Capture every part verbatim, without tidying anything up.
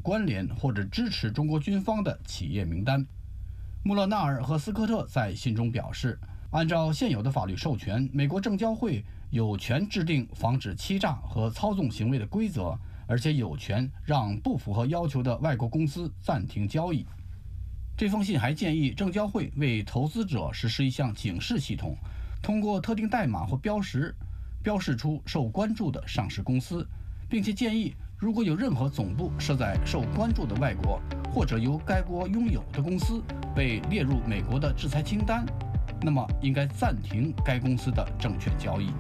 关联或者支持中国军方的企业名单。穆勒纳尔和斯科特在信中表示，按照现有的法律授权，美国证交会有权制定防止欺诈和操纵行为的规则，而且有权让不符合要求的外国公司暂停交易。这封信还建议证交会为投资者实施一项警示系统，通过特定代码或标识标示出受关注的上市公司，并且建议如果有任何总部设在受关注的外国或者由该国拥有的公司被列入美国的制裁清单，那么应该暂停该公司的证券交易。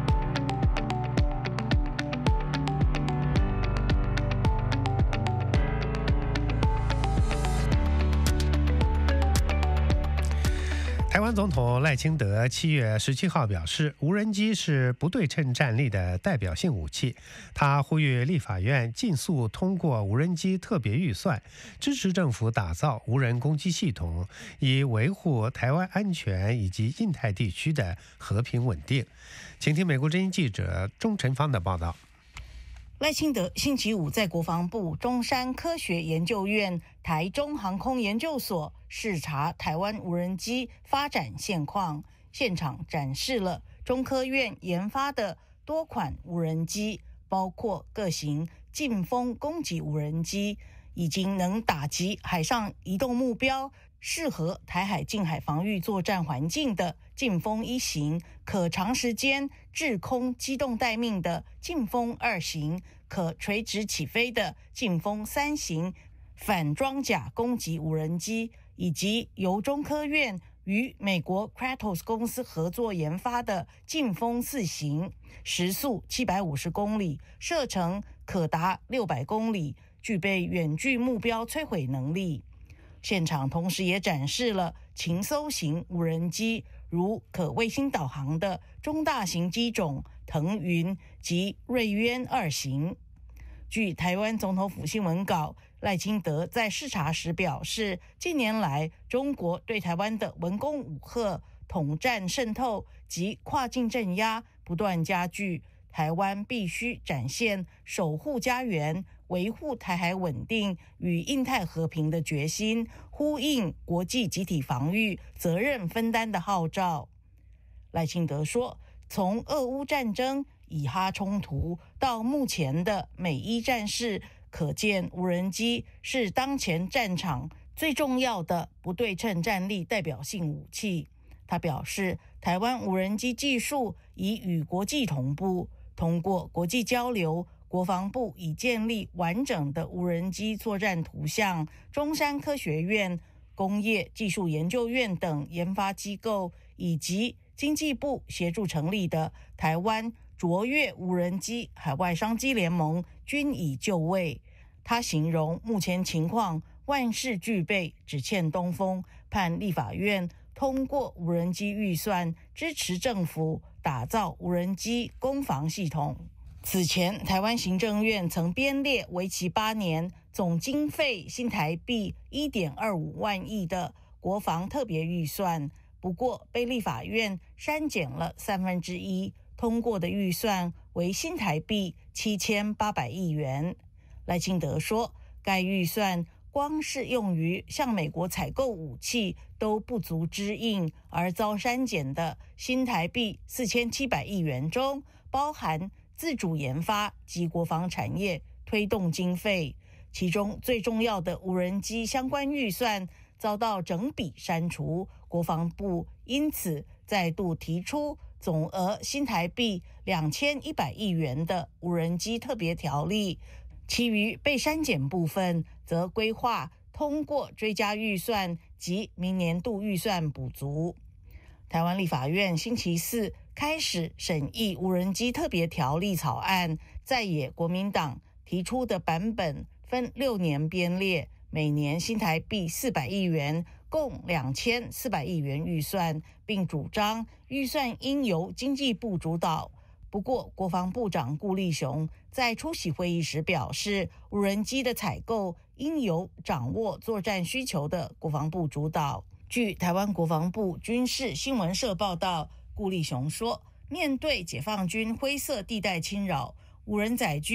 台湾总统赖清德七月十七号表示，无人机是不对称战力的代表性武器。他呼吁立法院尽速通过无人机特别预算，支持政府打造无人攻击系统，以维护台湾安全以及印太地区的和平稳定。请听美国之音记者钟晨芳的报道。 赖清德星期五在国防部中山科学研究院台中航空研究所视察台湾无人机发展现况，现场展示了中科院研发的多款无人机，包括各型劲风攻击无人机，已经能打击海上移动目标，适合台海近海防御作战环境的劲风一型，可长时间滞空机动待命的劲风二型，可垂直起飞的劲风三型反装甲攻击无人机，以及由中科院与美国 Kratos 公司合作研发的劲风四型，时速七百五十公里，射程可达六百公里，具备远距目标摧毁能力。现场同时也展示了禽搜型无人机，如可卫星导航的中大型机种腾云及瑞渊二型。据台湾总统府新闻稿，赖清德在视察时表示，近年来中国对台湾的文攻武吓、统战渗透及跨境镇压不断加剧，台湾必须展现守护家园、维护台海稳定与印太和平的决心，呼应国际集体防御责任分担的号召。赖清德说，从俄乌战争、以哈冲突到目前的美伊战事，可见无人机是当前战场最重要的不对称战力代表性武器。他表示，台湾无人机技术已与国际同步，通过国际交流，国防部已建立完整的无人机作战图像，中山科学院、工业技术研究院等研发机构，以及经济部协助成立的台湾卓越无人机海外商机联盟均已就位。他形容目前情况万事俱备，只欠东风，盼立法院通过无人机预算，支持政府打造无人机攻防系统。此前，台湾行政院曾编列为期八年、总经费新台币 一点二五万亿的国防特别预算，不过被立法院删减了三分之一，通过的预算为新台币七千八百亿元。赖清德说，该预算光是用于向美国采购武器都不足支应，而遭删减的新台币四千七百亿元中，包含自主研发及国防产业推动经费，其中最重要的无人机相关预算遭到整笔删除，国防部因此再度提出总额新台币两千一百亿元的无人机特别条例，其余被删减部分则规划通过追加预算及明年度预算补足。台湾立法院星期四开始审议无人机特别条例草案，在野国民党提出的版本分六年编列，每年新台币四百亿元，共两千四百亿元预算，并主张预算应由经济部主导。不过，国防部长顾立雄在出席会议时表示，无人机的采购应由掌握作战需求的国防部主导。据台湾国防部军事新闻社报道，顾立雄说，面对解放军灰色地带侵扰，无人载具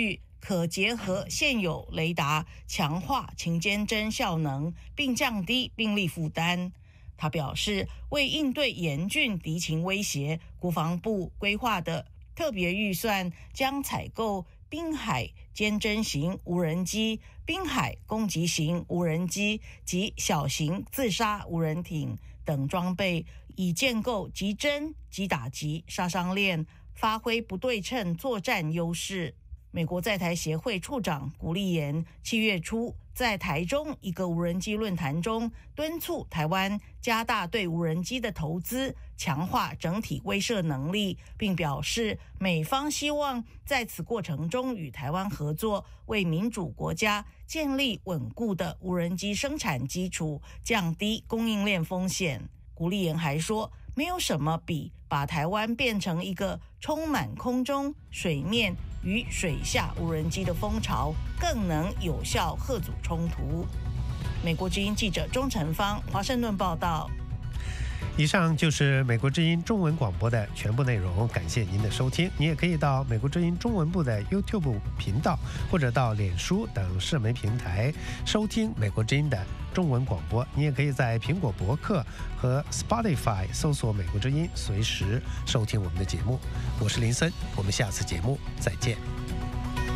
可结合现有雷达，强化勤监侦效能，并降低兵力负担。他表示，为应对严峻敌情威胁，国防部规划的特别预算将采购滨海监侦型无人机、滨海攻击型无人机及小型自杀无人艇等装备，以建构即侦即打击杀伤链，发挥不对称作战优势。美国在台协会处长古立言七月初在台中一个无人机论坛中，敦促台湾加大对无人机的投资，强化整体威慑能力，并表示美方希望在此过程中与台湾合作，为民主国家建立稳固的无人机生产基础，降低供应链风险。古立言还说，没有什么比把台湾变成一个充满空中、水面与水下无人机的风潮，更能有效嚇阻冲突。美国之音记者钟成芳华盛顿报道。 以上就是美国之音中文广播的全部内容，感谢您的收听。你也可以到美国之音中文部的 YouTube 频道，或者到脸书等社媒平台收听美国之音的中文广播。你也可以在苹果博客和 Spotify 搜索美国之音，随时收听我们的节目。我是林森，我们下次节目再见。